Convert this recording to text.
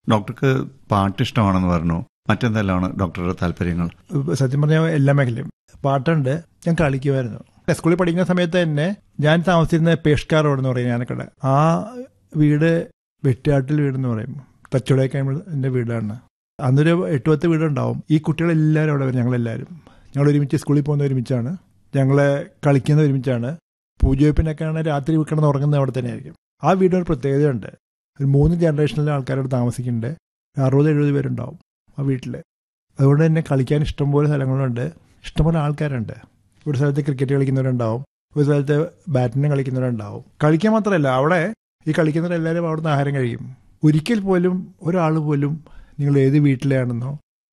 ഡോക്ടർക്ക് പാട്ട് ഇഷ്ടമാണെന്ന് പറഞ്ഞു. മറ്റെന്തെല്ലാമാണ് ഡോക്ടറുടെ താല്പര്യങ്ങൾ? സത്യം പറഞ്ഞാൽ എല്ലാ മേഖലയും പാട്ടുണ്ട്. ഞാൻ കളിക്കുമായിരുന്നു. സ്കൂളിൽ പഠിക്കുന്ന സമയത്ത് തന്നെ ഞാൻ താമസിച്ചിരുന്ന പേഷ്കാർ റോഡ് എന്ന് പറയും ഞാനക്കട. ആ വീട് വെട്ടിയാട്ടിൽ വീടെന്ന് പറയും. തച്ചുടേക്കാൻ്റെ വീടാണ്. അന്നൊരു 8-10 വീടുണ്ടാവും. ഈ കുട്ടികളെല്ലാവരും അവിടെ വരും. ഞങ്ങൾ ഒരുമിച്ച് സ്കൂളിൽ പോകുന്ന ഒരുമിച്ചാണ്. ഞങ്ങൾ കളിക്കുന്ന ഒരുമിച്ചാണ്. പൂജവെപ്പിനൊക്കെയാണ് രാത്രി കിടന്ന് ഉറങ്ങുന്നത് അവിടെ തന്നെ ആയിരിക്കും. ആ വീടിനൊരു പ്രത്യേകതയുണ്ട്. ഒരു 3 ജനറേഷനിലെ ആൾക്കാരോട് താമസിക്കുന്നുണ്ട്. 60-70 പേരുണ്ടാവും ആ വീട്ടിൽ. അതുകൊണ്ട് തന്നെ കളിക്കാൻ ഇഷ്ടംപോലെ സ്ഥലങ്ങളുണ്ട്, ഇഷ്ടംപോലെ ആൾക്കാരുണ്ട്. ഒരു സ്ഥലത്ത് ക്രിക്കറ്റ് കളിക്കുന്നവരുണ്ടാവും, ഒരു സ്ഥലത്ത് ബാഡ്മിൻ്റൺ കളിക്കുന്നവരുണ്ടാവും. കളിക്കാൻ മാത്രമല്ല, അവിടെ ഈ കളിക്കുന്നവരെല്ലാവരും അവിടുന്ന് ആഹാരം കഴിക്കും. ഒരിക്കൽ പോലും ഒരാൾ പോലും നിങ്ങൾ ഏത് വീട്ടിലാണെന്നോ